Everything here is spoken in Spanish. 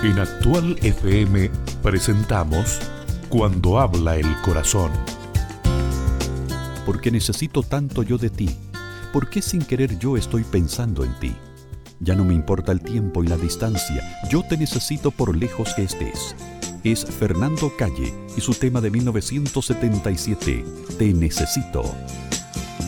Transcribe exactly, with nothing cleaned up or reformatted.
En Actual F M presentamos Cuando habla el corazón. ¿Por qué necesito tanto yo de ti? ¿Por qué sin querer yo estoy pensando en ti? Ya no me importa el tiempo y la distancia, yo te necesito por lejos que estés. Es Fernando Calle y su tema de mil novecientos setenta y siete, Te necesito.